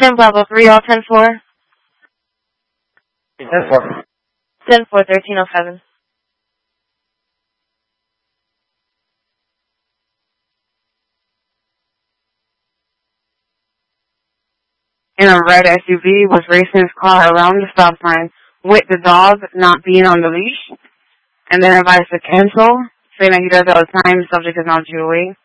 10 Bravo 3, all 10-4. 10-4. 10-4, 1307. In a red SUV was racing his car around the stop sign with the dog not being on the leash, and then advised to cancel, saying that he does it all the time, the subject is now due away.